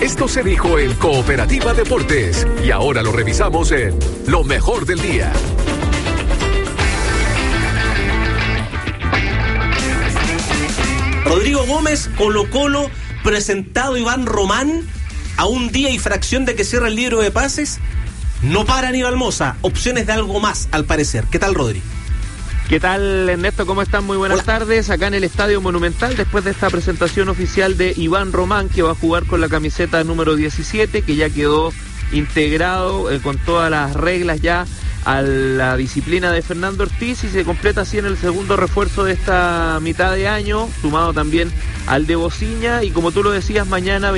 Esto se dijo en Cooperativa Deportes y ahora lo revisamos en Lo Mejor del Día. Rodrigo Gómez, Colo-Colo, presentado Iván Román, a un día y fracción de que cierra el libro de pases. No para Aníbal Mosa, opciones de algo más al parecer. ¿Qué tal, Rodri? ¿Qué tal, Ernesto? ¿Cómo están? Muy buenas tardes. Acá en el Estadio Monumental, después de esta presentación oficial de Iván Román, que va a jugar con la camiseta número 17, que ya quedó integrado con todas las reglas ya a la disciplina de Fernando Ortiz, y se completa así en el segundo refuerzo de esta mitad de año, sumado también al de Bociña, y como tú lo decías, mañana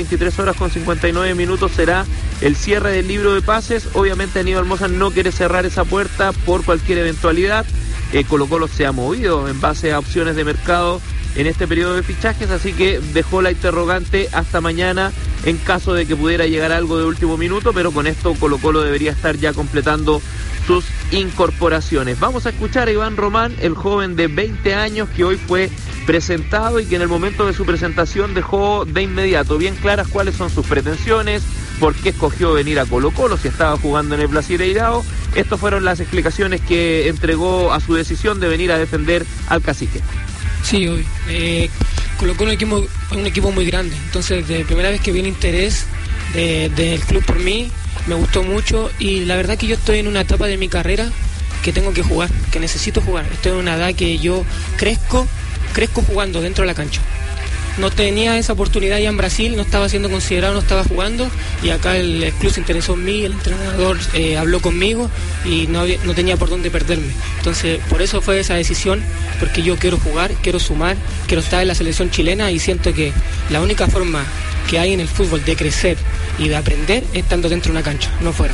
23:59 será el cierre del libro de pases. Obviamente Aníbal Mosa no quiere cerrar esa puerta por cualquier eventualidad. Colo-Colo se ha movido en base a opciones de mercado en este periodo de fichajes, así que dejó la interrogante hasta mañana en caso de que pudiera llegar algo de último minuto, pero con esto Colo-Colo debería estar ya completando sus incorporaciones. Vamos a escuchar a Iván Román, el joven de 20 años que hoy fue presentado y que en el momento de su presentación dejó de inmediato bien claras cuáles son sus pretensiones, por qué escogió venir a Colo-Colo si estaba jugando en el Brasileirao. Estas fueron las explicaciones que entregó a su decisión de venir a defender al Cacique. Sí, hoy Colo-Colo es un equipo muy grande, entonces de primera vez que vi el interés del club por mí, me gustó mucho, y la verdad que yo estoy en una etapa de mi carrera que tengo que jugar, que necesito jugar. Estoy en una edad que yo crezco jugando dentro de la cancha. No tenía esa oportunidad ya en Brasil, no estaba siendo considerado, no estaba jugando, y acá el club se interesó en mí, el entrenador habló conmigo y no tenía por dónde perderme. Entonces por eso fue esa decisión, porque yo quiero jugar, quiero sumar, quiero estar en la selección chilena, y siento que la única forma que hay en el fútbol de crecer y de aprender es estando dentro de una cancha, no fuera.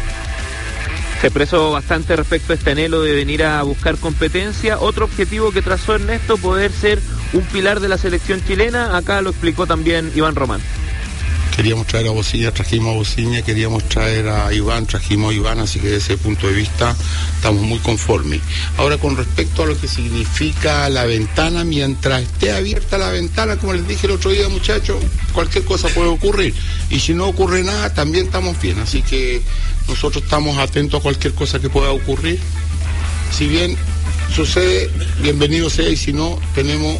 Se expresó bastante respecto a este anhelo de venir a buscar competencia. Otro objetivo que trazó Ernesto, poder ser un pilar de la selección chilena. Acá lo explicó también Iván Román. Queríamos traer a Bociña, trajimos a Bociña, queríamos traer a Iván, trajimos a Iván, así que desde ese punto de vista estamos muy conformes. Ahora, con respecto a lo que significa la ventana, mientras esté abierta la ventana, como les dije el otro día, muchachos, cualquier cosa puede ocurrir, y si no ocurre nada, también estamos bien, así que nosotros estamos atentos a cualquier cosa que pueda ocurrir. Si bien sucede, bienvenido sea, y si no, tenemos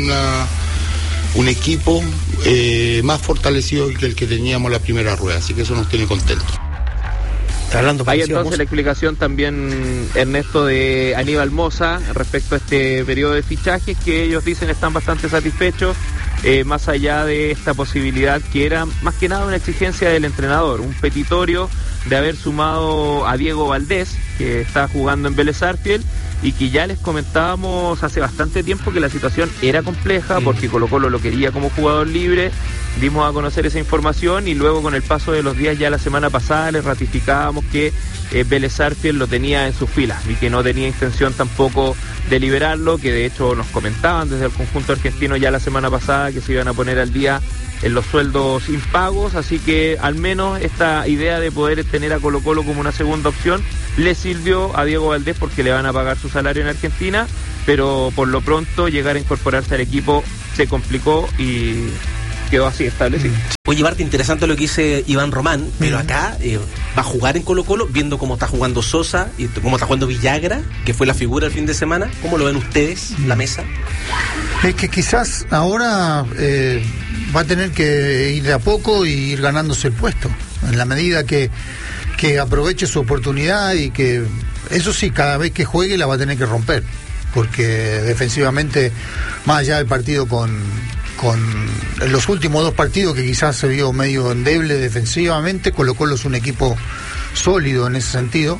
un equipo más fortalecido que el que teníamos la primera rueda, así que eso nos tiene contentos. Hay entonces la explicación también, Ernesto, de Aníbal Mosa respecto a este periodo de fichajes, que ellos dicen están bastante satisfechos, más allá de esta posibilidad que era más que nada una exigencia del entrenador, un petitorio de haber sumado a Diego Valdés, que está jugando en Vélez Sarsfield, y que ya les comentábamos hace bastante tiempo que la situación era compleja porque Colo-Colo lo quería como jugador libre. Dimos a conocer esa información y luego, con el paso de los días, ya la semana pasada les ratificábamos que Vélez Sarsfield lo tenía en sus filas y que no tenía intención tampoco de liberarlo, que de hecho nos comentaban desde el conjunto argentino ya la semana pasada que se iban a poner al día en los sueldos impagos, así que al menos esta idea de poder tener a Colo-Colo como una segunda opción le sirvió a Diego Valdés, porque le van a pagar su salario en Argentina, pero por lo pronto llegar a incorporarse al equipo se complicó y quedó así establecido. Oye, Bart, interesante lo que dice Iván Román, pero acá va a jugar en Colo-Colo, viendo cómo está jugando Sosa y cómo está jugando Villagra, que fue la figura el fin de semana. ¿Cómo lo ven ustedes, la mesa? Es que quizás ahora va a tener que ir de a poco y ir ganándose el puesto, en la medida que aproveche su oportunidad, y que, eso sí, cada vez que juegue la va a tener que romper, porque defensivamente, más allá del partido con los últimos dos partidos que quizás se vio medio endeble defensivamente, Colo-Colo es un equipo sólido en ese sentido,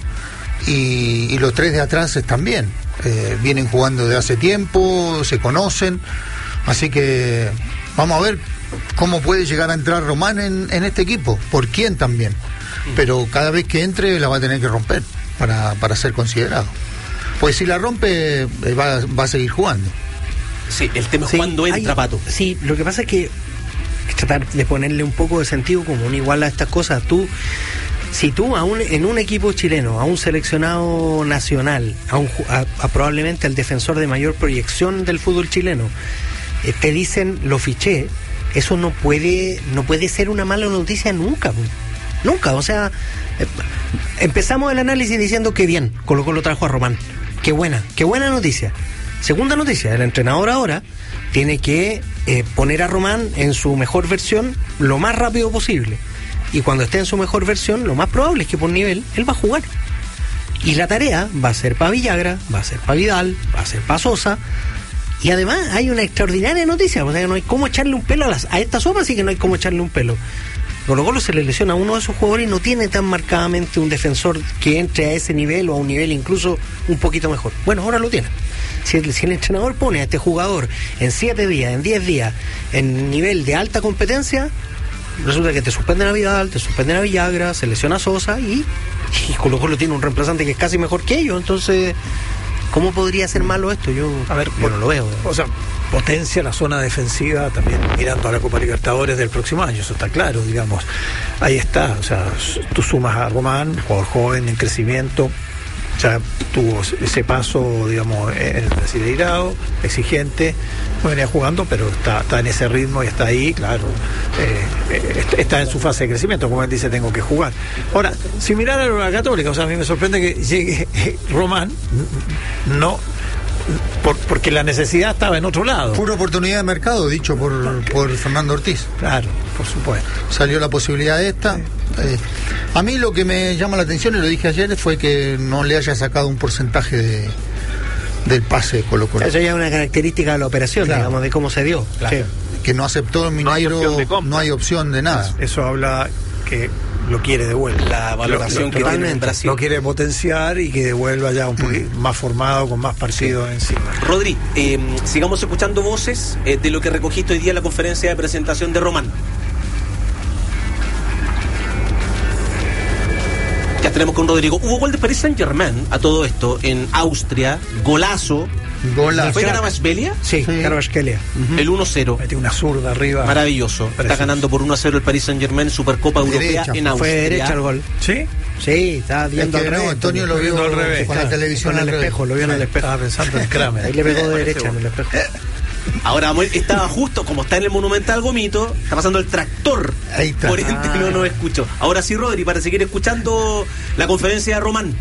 y los tres de atrás están bien, vienen jugando de hace tiempo, se conocen, así que vamos a ver cómo puede llegar a entrar Román en este equipo, por quién también, pero cada vez que entre la va a tener que romper para ser considerado, pues si la rompe va a seguir jugando. Sí, el tema es cuando entra, Pato. Sí, lo que pasa es que tratar de ponerle un poco de sentido común igual a estas cosas. Si tú en un equipo chileno, a un seleccionado nacional, a probablemente al defensor de mayor proyección del fútbol chileno, te dicen lo fiché, eso no puede ser una mala noticia nunca. Nunca, o sea, empezamos el análisis diciendo que bien, Colo-Colo trajo a Román. Qué buena noticia. Segunda noticia, el entrenador ahora tiene que poner a Román en su mejor versión lo más rápido posible. Y cuando esté en su mejor versión, lo más probable es que por nivel él va a jugar. Y la tarea va a ser para Villagra, va a ser para Vidal, va a ser para Sosa. Y además hay una extraordinaria noticia, o sea, no hay cómo echarle un pelo a esta sopa, así que no hay cómo echarle un pelo. Colo-Colo se le lesiona a uno de esos jugadores y no tiene tan marcadamente un defensor que entre a ese nivel o a un nivel incluso un poquito mejor. Bueno, ahora lo tiene. Si el entrenador pone a este jugador en 7 días, en 10 días, en nivel de alta competencia, resulta que te suspenden a Vidal, te suspenden a Villagra, se lesiona a Sosa y Colo-Colo tiene un reemplazante que es casi mejor que ellos. Entonces, ¿cómo podría ser malo esto? Yo no lo veo. O sea, potencia la zona defensiva también mirando a la Copa Libertadores del próximo año, eso está claro, digamos. Ahí está, o sea, tú sumas a Román, jugador joven en crecimiento, ya tuvo ese paso, digamos, en el Brasileirao, exigente, no venía jugando, pero está en ese ritmo y está ahí, claro, está en su fase de crecimiento, como él dice, tengo que jugar. Ahora, si mirar a la Católica, o sea, a mí me sorprende que llegue Román, no... porque la necesidad estaba en otro lado. Pura oportunidad de mercado, dicho por Fernando Ortiz. Claro, por supuesto. Salió la posibilidad esta. A mí lo que me llama la atención, y lo dije ayer, fue que no le haya sacado un porcentaje del pase de Colo-Colo. Eso ya es una característica de la operación, claro, digamos, de cómo se dio. Claro. Sí. Que no aceptó el Mineiro, no hay opción de nada. Eso habla que lo quiere de vuelta. La valoración que tiene en Brasil. Lo quiere potenciar y que devuelva ya un poquito más formado, con más partidos encima. Rodri, sigamos escuchando voces de lo que recogiste hoy día en la conferencia de presentación de Román. Ya tenemos con Rodrigo. Hubo gol de Paris Saint-Germain a todo esto en Austria, golazo. ¿Fue Kvaratskhelia? Sí, Kvaratskhelia. El 1-0. Metió una zurda arriba. Maravilloso. Está ganando por 1-0 el Paris Saint-Germain, Supercopa Europea en Austria. Fue derecha el gol. ¿Sí? Sí, estaba viendo al revés. Antonio lo vio al revés. Con la televisión en el espejo, lo vio en el espejo. Estaba pensando en Kramer. Ahí le pegó de derecha en el espejo. Ahora, estaba justo, como está en el Monumental Gomito, está pasando el tractor. Ahí está. Por ende no nos escucho. Ahora sí, Rodri, para seguir escuchando la conferencia de Román.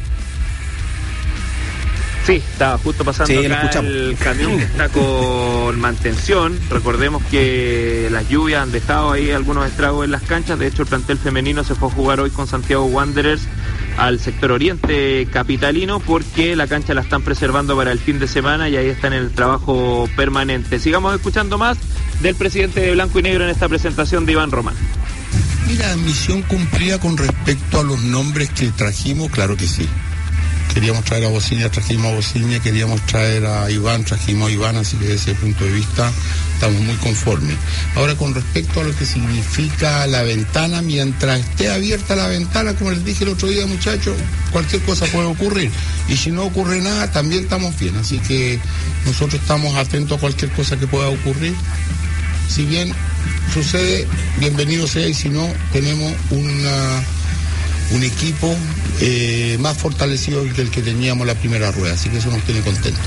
Sí, estaba justo pasando acá el camión que está con mantención. Recordemos que las lluvias han dejado ahí algunos estragos en las canchas. De hecho, el plantel femenino se fue a jugar hoy con Santiago Wanderers al sector oriente capitalino porque la cancha la están preservando para el fin de semana y ahí están en el trabajo permanente. Sigamos escuchando más del presidente de Blanco y Negro en esta presentación de Iván Román. Mira, misión cumplida con respecto a los nombres que trajimos, claro que sí. Queríamos traer a Bociña, trajimos a Bociña, queríamos traer a Iván, trajimos a Iván, así que desde ese punto de vista estamos muy conformes. Ahora, con respecto a lo que significa la ventana, mientras esté abierta la ventana, como les dije el otro día, muchachos, cualquier cosa puede ocurrir. Y si no ocurre nada, también estamos bien. Así que nosotros estamos atentos a cualquier cosa que pueda ocurrir. Si bien sucede, bienvenido sea, y si no, tenemos un equipo más fortalecido que el que teníamos la primera rueda, así que eso nos tiene contentos.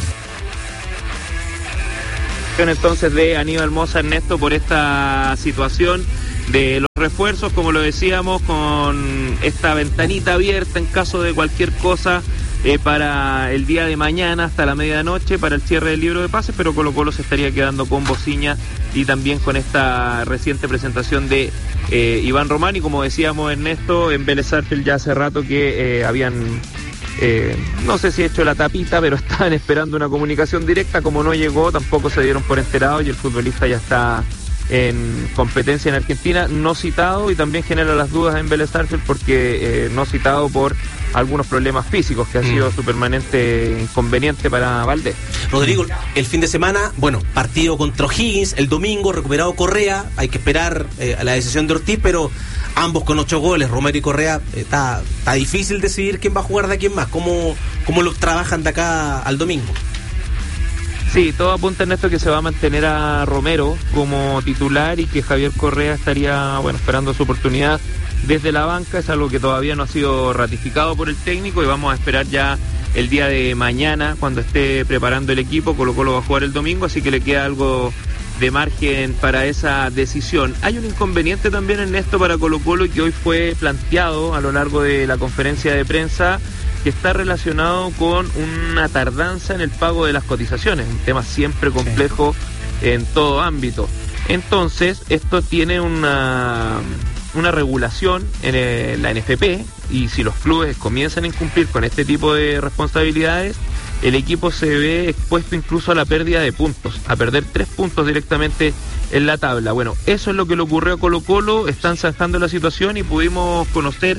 Entonces de Aníbal Mosa, Ernesto, por esta situación de los refuerzos, como lo decíamos, con esta ventanita abierta en caso de cualquier cosa para el día de mañana hasta la medianoche para el cierre del libro de pases, pero Colo-Colo se estaría quedando con Bociña y también con esta reciente presentación de Iván Román. Y como decíamos, Ernesto, en Vélez Sarsfield ya hace rato que habían no sé si hecho la tapita, pero estaban esperando una comunicación directa. Como no llegó, tampoco se dieron por enterados y el futbolista ya está en competencia en Argentina, no citado, y también genera las dudas en Vélez Sarsfield porque no citado por algunos problemas físicos que ha sido su permanente inconveniente para Valdés. Rodrigo, el fin de semana, partido contra O'Higgins, el domingo recuperado Correa, hay que esperar a la decisión de Ortiz, pero ambos con 8 goles, Romero y Correa, está difícil decidir quién va a jugar de quién más. ¿Cómo lo trabajan de acá al domingo? Sí, todo apunta en esto que se va a mantener a Romero como titular y que Javier Correa estaría, esperando su oportunidad desde la banca. Es algo que todavía no ha sido ratificado por el técnico y vamos a esperar ya el día de mañana cuando esté preparando el equipo. Colo-Colo va a jugar el domingo, así que le queda algo de margen para esa decisión. Hay un inconveniente también en esto para Colo-Colo que hoy fue planteado a lo largo de la conferencia de prensa, que está relacionado con una tardanza en el pago de las cotizaciones, un tema siempre complejo en todo ámbito. Entonces, esto tiene una regulación en la NFP, y si los clubes comienzan a incumplir con este tipo de responsabilidades, el equipo se ve expuesto incluso a la pérdida de puntos, a perder 3 puntos directamente en la tabla. Bueno, eso es lo que le ocurrió a Colo-Colo, están zanjando la situación y pudimos conocer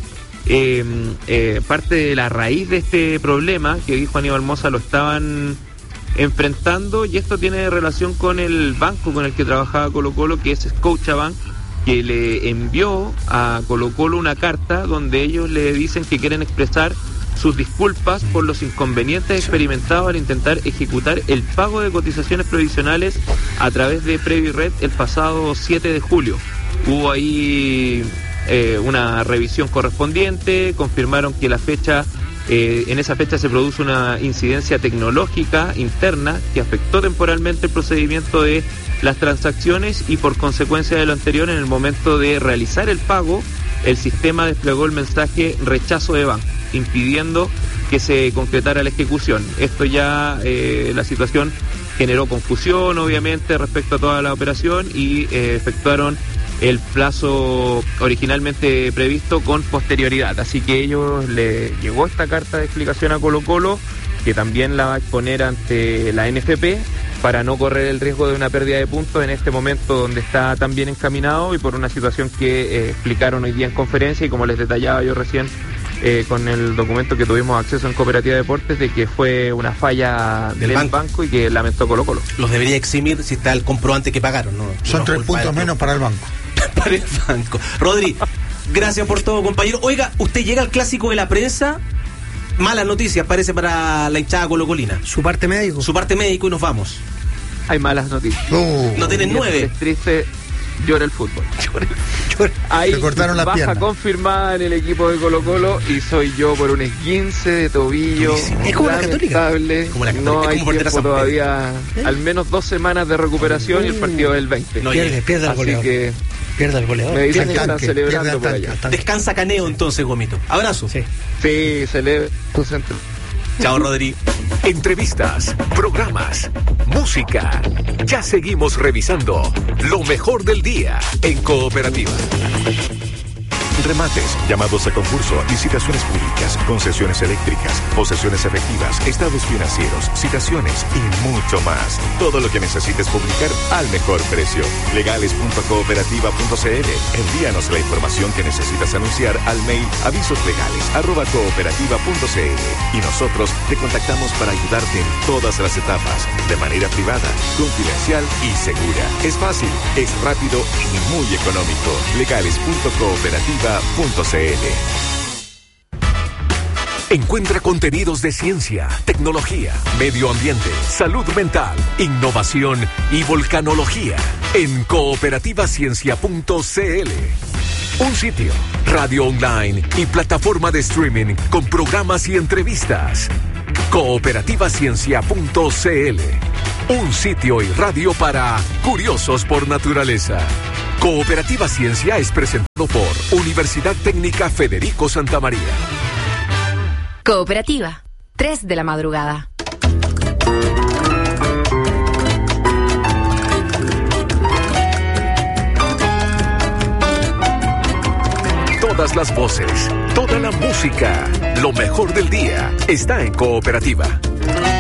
parte de la raíz de este problema que dijo Aníbal Mosa lo estaban enfrentando, y esto tiene relación con el banco con el que trabajaba Colo-Colo, que es Scotiabank, que le envió a Colo-Colo una carta donde ellos le dicen que quieren expresar sus disculpas por los inconvenientes experimentados al intentar ejecutar el pago de cotizaciones provisionales a través de Previred el pasado 7 de julio. Hubo ahí una revisión correspondiente, confirmaron que la fecha, en esa fecha se produce una incidencia tecnológica interna que afectó temporalmente el procedimiento de las transacciones, y por consecuencia de lo anterior, en el momento de realizar el pago, el sistema desplegó el mensaje rechazo de banco, impidiendo que se concretara la ejecución. Esto ya, la situación generó confusión, obviamente, respecto a toda la operación, y efectuaron el plazo originalmente previsto con posterioridad. Así que ellos le llegó esta carta de explicación a Colo-Colo, que también la va a exponer ante la NFP para no correr el riesgo de una pérdida de puntos en este momento donde está tan bien encaminado, y por una situación que explicaron hoy día en conferencia, y como les detallaba yo recién con el documento que tuvimos acceso en Cooperativa Deportes, de que fue una falla del banco y que lamentó Colo-Colo. Los debería eximir si está el comprobante que pagaron, ¿no? Son 3 puntos menos para el banco. Para el banco. Rodri, gracias por todo, compañero. Oiga, usted llega al clásico de la prensa. Malas noticias parece para la hinchada colocolina. Su parte médico, y nos vamos. Hay malas noticias. No tienen 9. Es triste, llora el fútbol. Ahí se cortaron las piernas. Baja confirmada en el equipo de Colo-Colo, y soy yo por un esguince de tobillo. Es como la Católica. No hay tiempo todavía, al menos 2 semanas de recuperación, y el partido es el 20. Pierde el goleador. Así que pierde el goleador. Me dicen que están celebrando por allá. Descansa Caneo entonces, Gomito. Abrazo. Sí, celebra tu centro. Chao, Rodri. Entrevistas, programas, música. Ya seguimos revisando lo mejor del día en Cooperativa. Remates, llamados a concurso, licitaciones públicas, concesiones eléctricas, posesiones efectivas, estados financieros, citaciones y mucho más. Todo lo que necesites publicar al mejor precio. Legales.cooperativa.cl. Envíanos la información que necesitas anunciar al mail avisoslegales@cooperativa.cl, y nosotros te contactamos para ayudarte en todas las etapas, de manera privada, confidencial y segura. Es fácil, es rápido y muy económico. Legales.cooperativa.cl. Encuentra contenidos de ciencia, tecnología, medio ambiente, salud mental, innovación y volcanología en cooperativaciencia.cl. Un sitio, radio online y plataforma de streaming con programas y entrevistas. Cooperativaciencia.cl. Un sitio y radio para curiosos por naturaleza. Cooperativa Ciencia es presentado por Universidad Técnica Federico Santa María. Cooperativa, 3 de la madrugada. Todas las voces, toda la música, lo mejor del día está en Cooperativa.